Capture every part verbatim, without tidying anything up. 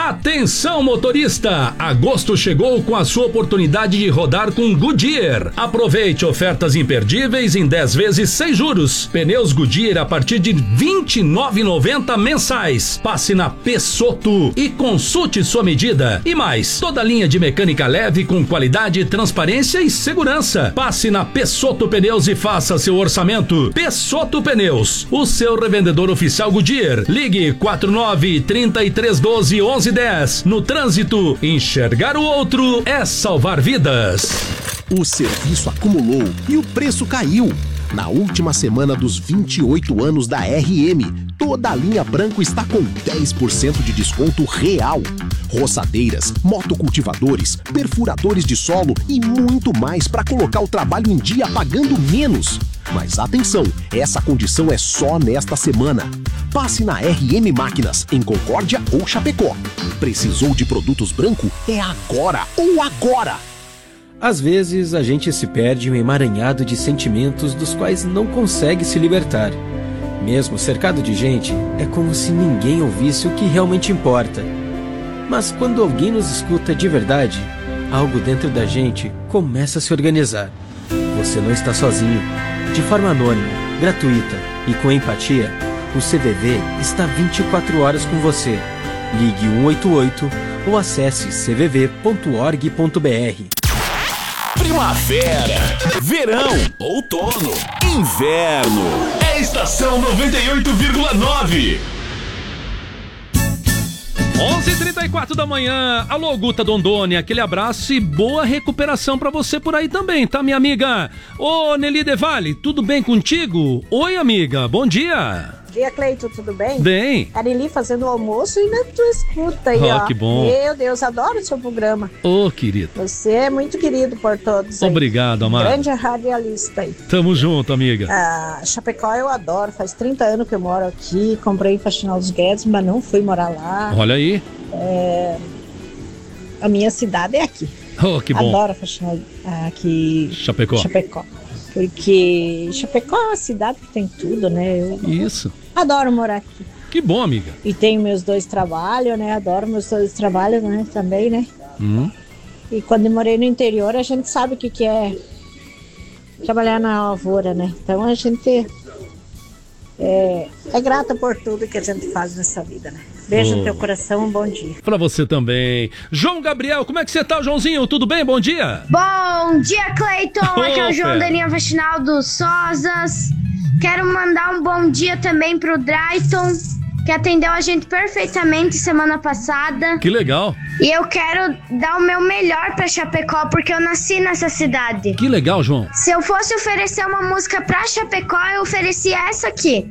Atenção, motorista! Agosto chegou com a sua oportunidade de rodar com Goodyear. Aproveite ofertas imperdíveis em dez vezes sem juros. Pneus Goodyear a partir de vinte e nove reais e noventa centavos mensais. Passe na Pessotto e consulte sua medida. E mais, toda a linha de mecânica leve com qualidade, transparência e segurança. Passe na Pessotto Pneus e faça seu orçamento. Pessotto Pneus, o seu revendedor oficial Goodyear. Ligue quatro nove, trinta e três, doze, onze, dez. No trânsito, enxergar o outro é salvar vidas. O serviço acumulou e o preço caiu. Na última semana dos vinte e oito anos da R M, toda a linha branco está com dez por cento de desconto real. Roçadeiras, motocultivadores, perfuradores de solo e muito mais para colocar o trabalho em dia pagando menos. Mas atenção, essa condição é só nesta semana. Passe na R M Máquinas, em Concórdia ou Chapecó. Precisou de produtos branco? É agora ou agora! Às vezes, a gente se perde em um emaranhado de sentimentos dos quais não consegue se libertar. Mesmo cercado de gente, é como se ninguém ouvisse o que realmente importa. Mas quando alguém nos escuta de verdade, algo dentro da gente começa a se organizar. Você não está sozinho. De forma anônima, gratuita e com empatia, o C V V está vinte e quatro horas com você. Ligue um oito oito ou acesse c v v ponto org ponto b r. Primavera, verão, outono, inverno. É Estação noventa e oito vírgula nove. onze e trinta e quatro da manhã. Alô, Guta Dondoni, aquele abraço e boa recuperação pra você por aí também, tá, minha amiga? Ô, Nelly Devale, tudo bem contigo? Oi, amiga, bom dia. Bom dia, Cleiton, tudo bem? Bem. Areli fazendo o almoço e na tua escuta aí, oh, ó. Que bom. Meu Deus, adoro o seu programa. Ô, oh, querido. Você é muito querido por todos aí. Obrigado, amado. Grande radialista aí. Tamo junto, amiga. Ah, Chapecó eu adoro, faz trinta anos que eu moro aqui, comprei em Faxinal dos Guedes, mas não fui morar lá. Olha aí. É... A minha cidade é aqui. Oh, que bom. Adoro Faxinal aqui. Chapecó. Chapecó. Porque Chapecó é uma cidade que tem tudo, né? Eu Isso. Adoro morar aqui. Que bom, amiga. E tenho meus dois trabalhos, né? Adoro meus dois trabalhos, né? Também, né? Hum. E quando eu morei no interior, a gente sabe o que, que é trabalhar na lavoura, né? Então a gente é, é grata por tudo que a gente faz nessa vida, né? Beijo oh. no teu coração, um bom dia. Pra você também. João Gabriel, como é que você tá, Joãozinho? Tudo bem? Bom dia. Bom dia, Cleiton. Aqui é o João Opa. da linha Faxinal dos Sozas. Quero mandar um bom dia também pro Drayton, que atendeu a gente perfeitamente semana passada. Que legal. E eu quero dar o meu melhor pra Chapecó, porque eu nasci nessa cidade. Que legal, João. Se eu fosse oferecer uma música pra Chapecó, eu oferecia essa aqui.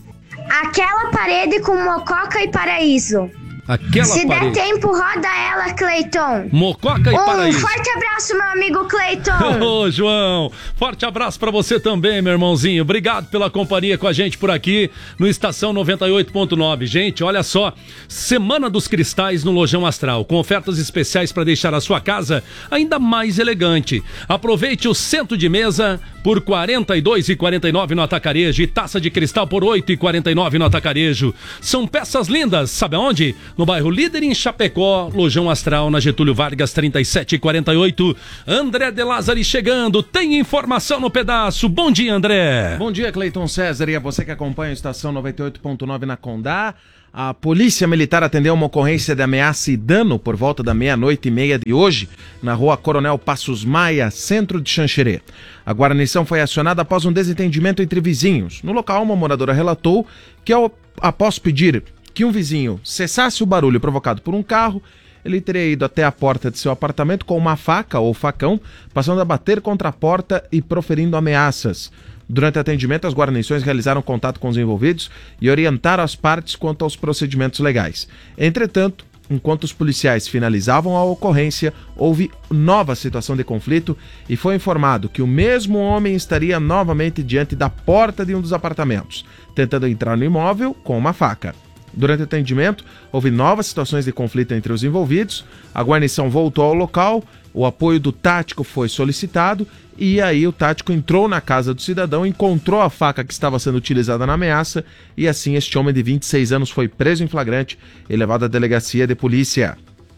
Aquela parede com Mococa e Paraíso. Aquela Se parede. der tempo, roda ela, Cleiton. Mococa e um Paraíso. Um forte abraço, meu amigo Cleiton. Ô, João, forte abraço pra você também, meu irmãozinho. Obrigado pela companhia com a gente por aqui no Estação noventa e oito ponto nove. Gente, olha só, Semana dos Cristais no Lojão Astral, com ofertas especiais para deixar a sua casa ainda mais elegante. Aproveite o centro de mesa por quarenta e dois reais e quarenta e nove centavos no atacarejo e taça de cristal por oito reais e quarenta e nove centavos no atacarejo. São peças lindas, sabe aonde? No bairro Líder, em Chapecó, Lojão Astral, na Getúlio Vargas, trinta e sete e quarenta e oito. André de Lázari chegando, tem informação no pedaço. Bom dia, André. Bom dia, Cleiton César, e a você que acompanha a Estação noventa e oito ponto nove na Condá. A Polícia Militar atendeu uma ocorrência de ameaça e dano por volta da meia-noite e meia de hoje, na rua Coronel Passos Maia, centro de Xanxerê. A guarnição foi acionada após um desentendimento entre vizinhos. No local, uma moradora relatou que, ao, após pedir que um vizinho cessasse o barulho provocado por um carro, ele teria ido até a porta de seu apartamento com uma faca ou facão, passando a bater contra a porta e proferindo ameaças. Durante o atendimento, as guarnições realizaram contato com os envolvidos e orientaram as partes quanto aos procedimentos legais. Entretanto, enquanto os policiais finalizavam a ocorrência, houve nova situação de conflito e foi informado que o mesmo homem estaria novamente diante da porta de um dos apartamentos, tentando entrar no imóvel com uma faca. Durante o atendimento, houve novas situações de conflito entre os envolvidos, a guarnição voltou ao local, o apoio do tático foi solicitado e aí o tático entrou na casa do cidadão, encontrou a faca que estava sendo utilizada na ameaça e assim este homem de vinte e seis anos foi preso em flagrante e levado à delegacia de polícia.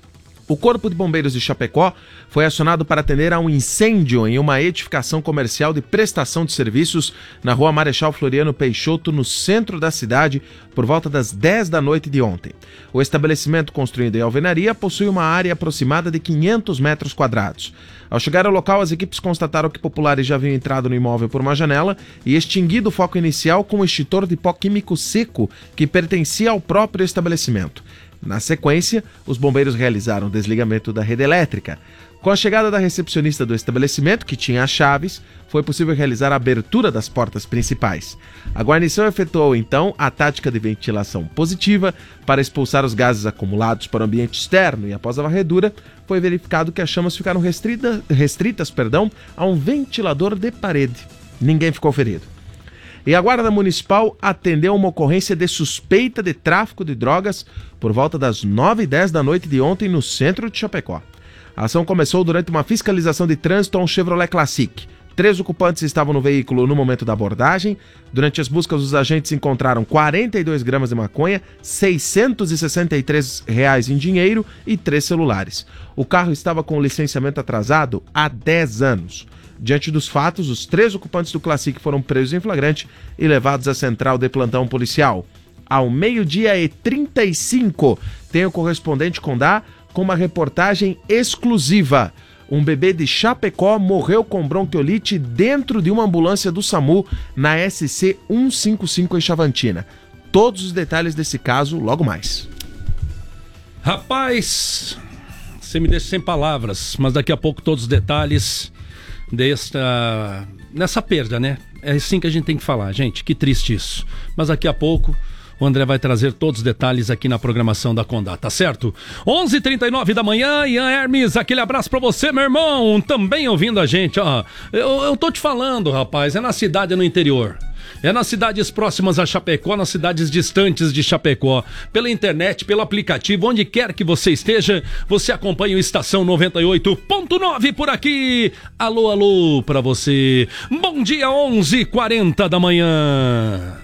O Corpo de Bombeiros de Chapecó foi acionado para atender a um incêndio em uma edificação comercial de prestação de serviços na rua Marechal Floriano Peixoto, no centro da cidade, por volta das dez da noite de ontem. O estabelecimento, construído em alvenaria, possui uma área aproximada de quinhentos metros quadrados. Ao chegar ao local, as equipes constataram que populares já haviam entrado no imóvel por uma janela e extinguido o foco inicial com um extintor de pó químico seco que pertencia ao próprio estabelecimento. Na sequência, os bombeiros realizaram o desligamento da rede elétrica. Com a chegada da recepcionista do estabelecimento, que tinha as chaves, foi possível realizar a abertura das portas principais. A guarnição efetuou, então, a tática de ventilação positiva para expulsar os gases acumulados para o ambiente externo e, após a varredura, foi verificado que as chamas ficaram restrita, restritas perdão, a um ventilador de parede. Ninguém ficou ferido. E a Guarda Municipal atendeu uma ocorrência de suspeita de tráfico de drogas por volta das nove e dez da noite de ontem no centro de Chapecó. A ação começou durante uma fiscalização de trânsito a um Chevrolet Classic. Três ocupantes estavam no veículo no momento da abordagem. Durante as buscas, os agentes encontraram quarenta e dois gramas de maconha, seiscentos e sessenta e três reais em dinheiro e três celulares. O carro estava com o licenciamento atrasado há dez anos. Diante dos fatos, os três ocupantes do Classic foram presos em flagrante e levados à central de plantão policial. Ao meio-dia e trinta e cinco, tem o correspondente Condá com uma reportagem exclusiva. Um bebê de Chapecó morreu com bronquiolite dentro de uma ambulância do SAMU na S C cento e cinquenta e cinco em Chavantina. Todos os detalhes desse caso logo mais. Rapaz, você me deixa sem palavras, mas daqui a pouco todos os detalhes desta nessa perda, né? É assim que a gente tem que falar, gente, que triste isso. Mas daqui a pouco o André vai trazer todos os detalhes aqui na programação da Condá, tá certo? onze e trinta e nove da manhã, Ian Hermes, aquele abraço pra você, meu irmão, também ouvindo a gente, ó. Eu, eu tô te falando, rapaz, é na cidade, é no interior. É nas cidades próximas a Chapecó, nas cidades distantes de Chapecó. Pela internet, pelo aplicativo, onde quer que você esteja, você acompanha o Estação noventa e oito ponto nove por aqui. Alô, alô pra você. Bom dia, onze e quarenta da manhã.